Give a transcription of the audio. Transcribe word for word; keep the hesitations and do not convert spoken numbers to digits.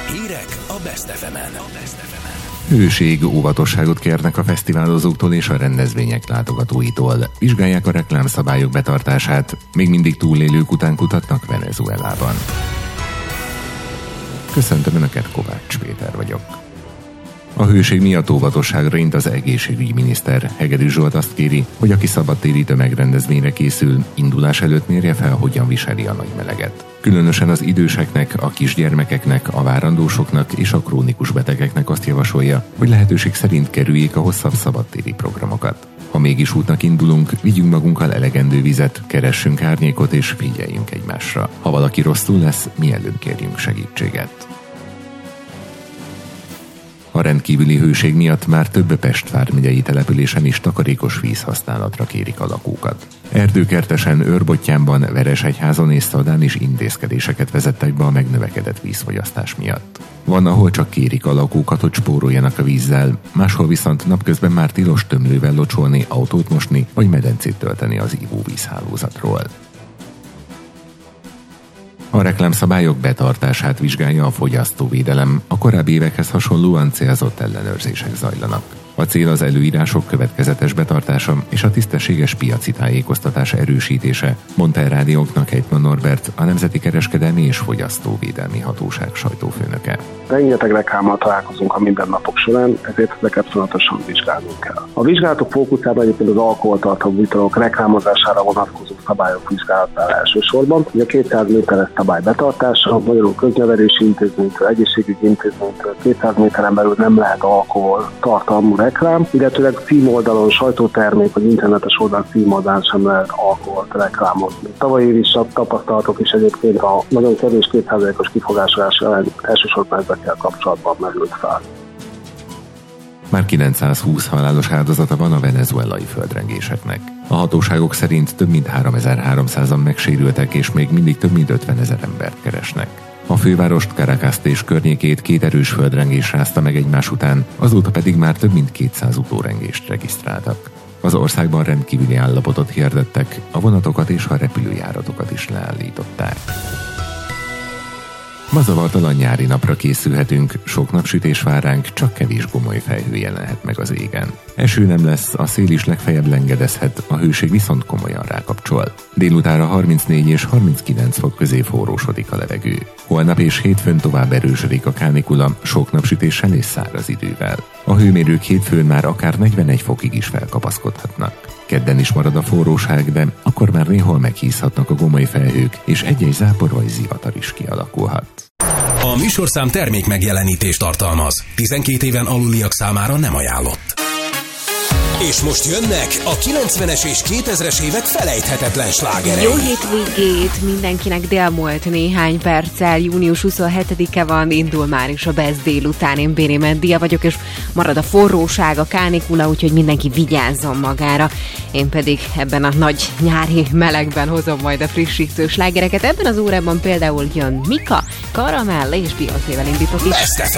Hírek a Best ef emen. Hőség, óvatosságot kérnek a fesztiválozóktól és a rendezvények látogatóitól. Vizsgálják a reklámszabályok betartását, még mindig túlélők után kutatnak Venezuelában. Köszöntöm Önöket, Kovács Péter vagyok. A hőség miatt óvatosságra int az egészségügyi miniszter. Hegedűs Zsolt azt kéri, hogy aki szabadtéri tömegrendezvényre készül, indulás előtt mérje fel, hogyan viseli a nagy meleget. Különösen az időseknek, a kisgyermekeknek, a várandósoknak és a krónikus betegeknek azt javasolja, hogy lehetőség szerint kerüljék a hosszabb szabadtéri programokat. Ha mégis útnak indulunk, vigyünk magunkkal elegendő vizet, keressünk árnyékot és figyeljünk egymásra. Ha valaki rosszul lesz, mielőbb kérjünk segítséget. A rendkívüli hőség miatt már több Pest vármegyei településen is takarékos vízhasználatra kérik a lakókat. Erdőkertesen, Őrbottyánban, Veresegyházon és Szadán is intézkedéseket vezettek be a megnövekedett vízfogyasztás miatt. Van, ahol csak kérik a lakókat, hogy spóroljanak a vízzel, máshol viszont napközben már tilos tömlővel locsolni, autót mosni vagy medencét tölteni az ivóvízhálózatról. A reklámszabályok betartását vizsgálja a fogyasztóvédelem, a korábbi évekhez hasonlóan célzott ellenőrzések zajlanak. A cél az előírások következetes betartása és a tisztességes piaci tájékoztatás erősítése, mondta el rádiónknak Heitmann Norbert, a Nemzeti Kereskedelmi és Fogyasztóvédelmi Hatóság sajtófőnöke. Rengeteg reklámmal találkozunk a mindennapok során, ezért ezeket folyamatosan vizsgálnunk kell. A vizsgálatok fókuszában egyébként az alkoholtartalmú italok reklámozására vonatkozó szabályok vizsgálatára elsősorban. Ugye a kétszáz méteres szabály betartása, magyarul köznevelési intézménytől, egészségügyi intézménytől kétszáz méteren belül nem lehet alkohol tartalmú reklám, illetőleg címoldalon, sajtótermék vagy internetes oldal címoldalán sem lehet alkoholt reklámozni. Tavaly év is a tapasztalatok is egyébként a nagyon kevés két százalékos kifogásolás ellen elsősorban ezekkel kapcsolatban merült fel. Már kilencszázhúsz halálos áldozata van a venezuelai földrengéseknek. A hatóságok szerint több mint háromezer-háromszázan megsérültek, és még mindig több mint ötvenezer embert keresnek. A fővárost, Caracast és környékét két erős földrengés rázta meg egymás után, azóta pedig már több mint kétszáz utórengést regisztráltak. Az országban rendkívüli állapotot hirdettek, a vonatokat és a repülőjáratokat is leállították. Ma zavartalan nyári napra készülhetünk, sok napsütés vár ránk, csak kevés gomoly felhő jelenhet meg az égen. Eső nem lesz, a szél is legfeljebb lengedezhet, a hőség viszont komolyan rákapcsol. Délutára harmincnégy és harminckilenc fok közé forrósodik a levegő. Holnap és hétfőn tovább erősödik a kánikula, sok napsütéssel és száraz idővel. A hőmérők hétfőn már akár negyvenegy fokig is felkapaszkodhatnak. Kedden is marad a forróság, de akkor már néhol meghízhatnak a gomoly felhők, és egy-egy zápor vagy zivatar is kialakulhat. A műsorszám termék megjelenítést tartalmaz. tizenkét éven aluliak számára nem ajánlott. És most jönnek a kilencvenes és kétezres évek felejthetetlen slágerei. Jó hétvégét mindenkinek, délmúlt néhány perccel, június huszonhetedike van, indul már is a Best délután. Én Béri Mendia vagyok, és marad a forróság, a kánikula, úgyhogy mindenki vigyázzon magára. Én pedig ebben a nagy nyári melegben hozom majd a frissítő slágereket. Ebben az órában például jön Mika, Karamell és Beyoncével indítok is. Best ef